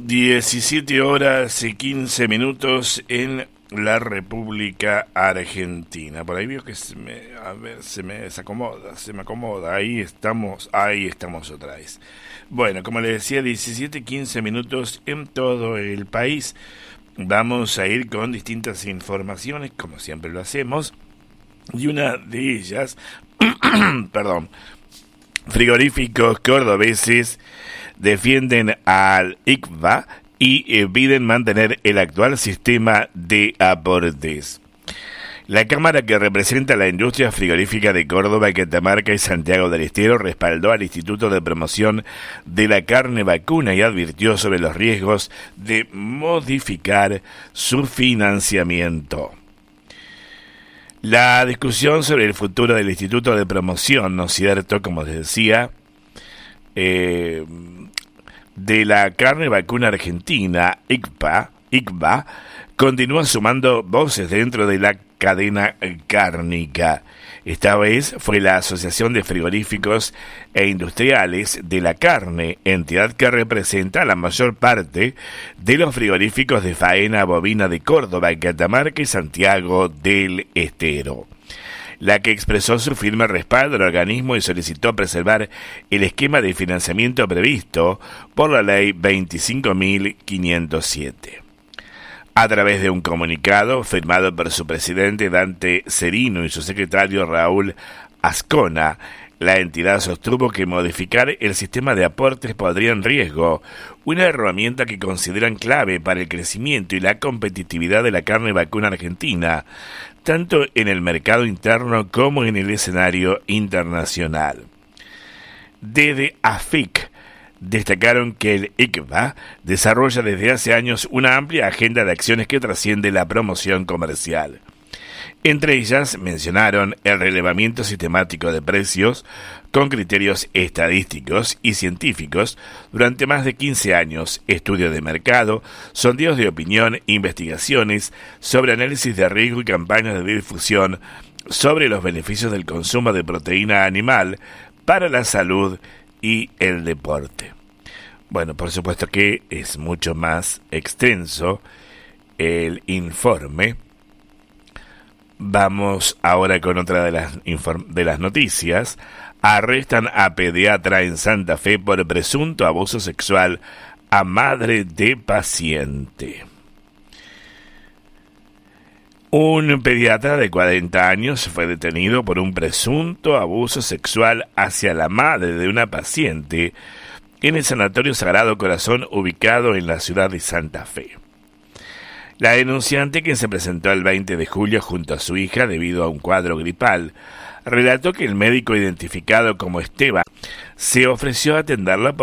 17 horas y 15 minutos en la República Argentina. Por ahí veo que se me acomoda. Ahí estamos otra vez. Bueno, como les decía, 17 15 minutos en todo el país. Vamos a ir con distintas informaciones, como siempre lo hacemos. Y una de ellas, perdón, frigoríficos cordobeses defienden al ICBA y piden mantener el actual sistema de aportes. La Cámara que representa la industria frigorífica de Córdoba, Catamarca y Santiago del Estero respaldó al Instituto de Promoción de la Carne Vacuna y advirtió sobre los riesgos de modificar su financiamiento. La discusión sobre el futuro del Instituto de Promoción, ¿no es cierto?, como les decía, de la carne vacuna argentina, ICBA, continúa sumando voces dentro de la cadena cárnica. Esta vez fue la Asociación de Frigoríficos e Industriales de la Carne, entidad que representa la mayor parte de los frigoríficos de faena bovina de Córdoba, Catamarca y Santiago del Estero, la que expresó su firme respaldo al organismo y solicitó preservar el esquema de financiamiento previsto por la Ley 25.507. A través de un comunicado firmado por su presidente Dante Cerino y su secretario Raúl Ascona, la entidad sostuvo que modificar el sistema de aportes pondría en riesgo una herramienta que consideran clave para el crecimiento y la competitividad de la carne vacuna argentina, tanto en el mercado interno como en el escenario internacional. Desde AFIC destacaron que el ICBA desarrolla desde hace años una amplia agenda de acciones que trasciende la promoción comercial. Entre ellas mencionaron el relevamiento sistemático de precios con criterios estadísticos y científicos durante más de 15 años, estudios de mercado, sondeos de opinión, investigaciones sobre análisis de riesgo y campañas de difusión sobre los beneficios del consumo de proteína animal para la salud y el deporte. Bueno, por supuesto que es mucho más extenso el informe. Vamos ahora con otra de las noticias. Arrestan a pediatra en Santa Fe por presunto abuso sexual a madre de paciente. Un pediatra de 40 años fue detenido por un presunto abuso sexual hacia la madre de una paciente en el Sanatorio Sagrado Corazón ubicado en la ciudad de Santa Fe. La denunciante, quien se presentó el 20 de julio junto a su hija debido a un cuadro gripal, relató que el médico identificado como Esteban se ofreció a atenderla por